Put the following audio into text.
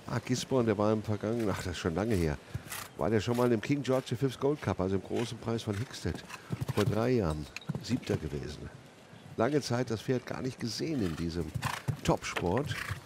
Gisborne, der war im vergangenen, das ist schon lange her, war der schon mal im King George V Gold Cup, also im großen Preis von Hickstead, vor 3 Jahren, 7. gewesen. Lange Zeit das Pferd gar nicht gesehen in diesem Topsport.